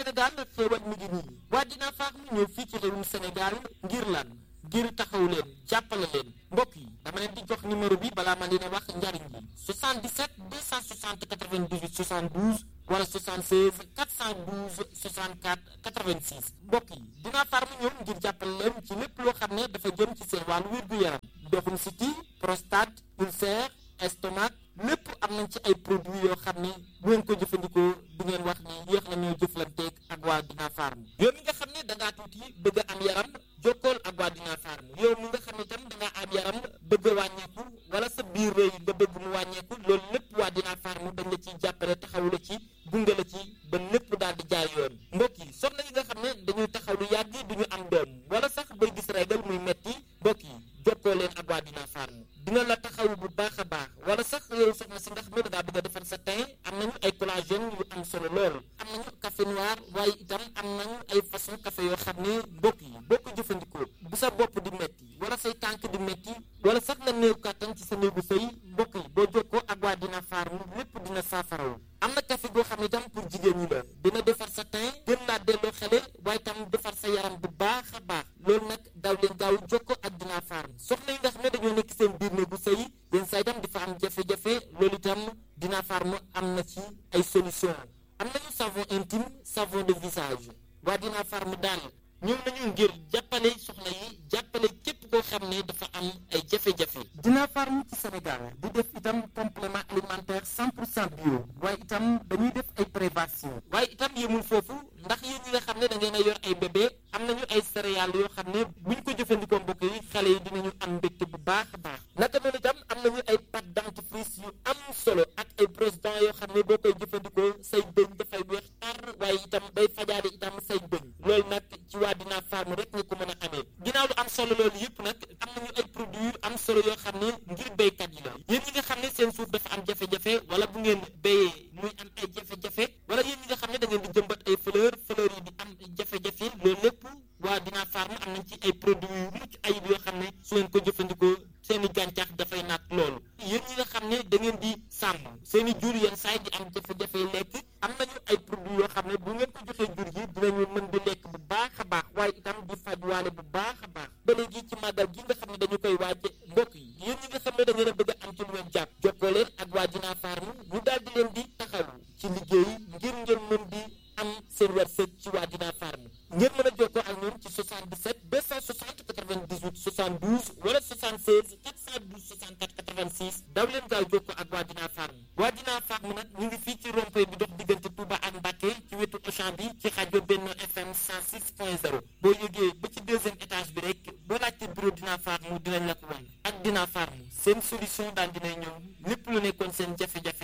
Sénégal xéewal mi ngi nii waa Dina Farm ñëw fii ci réewum Sénégal ngir lan ngir taxaw leen jàppale leen mbokk yi dama leen di jox numéro bi balaa ma leen a wax njariñ bi 77 260 98 72 wala 76 412 64 86 mbokk yi Dina Farm ñëw ngir jàppale leen ci lépp loo xam ne dafa jëm ci seen wàllu wér-gu-yaram ndoxum siti prostate ulcère estomac lépp am nañ ci ay produits yoo xam ne bu ngeen ko jëfandikoo du ngeen wax ne yéex na ñoo jëflanteeg ak waa Dina Farm yow mi nga xam ne da ngaa tuuti bëgg a am yaram jokkool ak waa Dina Farm yow mi nga xam ne tam da ngaa am yaram bëgg a wàññeeku wala sa biir rëy nga bëgg mu wàññeeku loolu lépp waa Dina Farm dañ la ciy jàppale taxawu la ci gunge la ci ba lépp daal di jaay yoon mbokk yi soxna yi nga xam ne dañuy taxaw lu yàgg du ñu am doom wala sax bay gis régal muy metti mbokk yi jokkoo leen ak waa Dina Farm dina la taxaw bu baax a baax wala sax yow soxna si nga xam ne da ngaa bëgg a defar sa teint am nañu ay collagène yu am solo lool am nañu café noir waaye itam am nañu ay façon café yoo xam ne mbokk yi boo ko jëfandikoo bu sa bopp di metti wala say tànk di metti wala sax nga néew kàttan ci sa néegu sëy mbokk yi boo jokkoo ak waa Dina Farm lépp dina saafaraw am na café goo xam ne itam pour jigéen ñi la dina defar sa teint gën laa delloo xele waaye itam defar sa yaram bu baax a baax loolu nag daw leen gaaw jokkoo ak Dina Farm soxna yi nga xam ne dañoo nekk seen biir néegu sëy yenn saa itam di fa am jafe-jafe loolu itam Dina Farm am na ci ay solution am nañu savon intime savon de visage waa Dina Farm daal ñëw nañu ngir jàppale soxna yi jàppale képp koo xam ne dafa am ay jafe-jafe Dina Farm ci Sénégal di def itam complément alimentaire 100% bio waaye itam dañuy def ay prévention waaye itam yemul foofu ndax yéen ñi nga xam ne da ngeen a yor ay bébé am nañu ay céréales yoo xam ne buñ ko jëfandikoo mbokk yi xale yi dinañu am mbégte bu baax a baax naka noonu itam am nañu ay pâte dentifrice yu am solo ak ay brosse dents yoo xam ne boo koy jëfandikoo say bëñ dafay weex tar waaye itam day fajaade itam say bëñ loolu nag ci waa Dina Farm rek nga ko mën a amee ginnaaw lu am solo loolu yëpp nag am nañu ay produits yu am solo yoo xam ne ngir béykat yi la yéen ñi nga xam ne seen suuf dafa am jafe-jafe wala bu ngeen béyee muy am ay jafe-jafe wala yéen ñi nga xam ne da ngeen di jëmbat ay fleur yi di am jafe-jafe loolu lépp waa Dina Farm am nañ ci ay produits yu mucc ayib yoo xam ne su ngeen ko jëfandikoo seeni gàncax dafay naat loolu yéen ñi nga xam ne da ngeen di sàmm seeni jur yenn saay di am jafe-jafe lekk am nañu ay produits yoo xam ne bu ngeen ko joxee jur gi dinañu mën di lekk bu baax a baax waaye itam di fajwaale bu baax a baax ba léegi ci màggal gi nga xam ne dañu koy waaje mbokk yi yéen ñi nga xam ne da ngeen a bëgg a am ci lu ngeen jàpp jokkoo leen ak waa Dina Farm ñu daal di leen di taxaw ci liggéey ngir ngeen mën di am seen wërsëg ci waa Dina Farm ngeen mën a jokkoo ak ñoom ci 77 260 98 72 wala 76 412 64 86 daw leen gaaw jokkoo ak waa Dina Farm waa Dina Farm nag ñu ngi fii ci rond-point bi dox diggante Touba ak Mbacké ci wetu Auchan bi ci rajo Benno FM 106.0 boo yëgee ba ci deuxième étage bi rek boo laajte bureau Dina Farm dinañ la ko wan ak Dina Farm seen solution daal dina ñëw lépp lu nekkoon seen jafe-jafe